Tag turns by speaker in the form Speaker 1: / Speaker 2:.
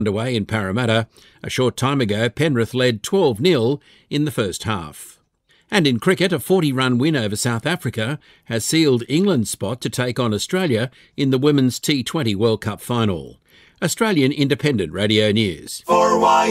Speaker 1: underway in Parramatta. A short time ago, Penrith led 12-0 in the first half. And in cricket, a 40-run win over South Africa has sealed England's spot to take on Australia in the Women's T20 World Cup final. Australian Independent Radio News.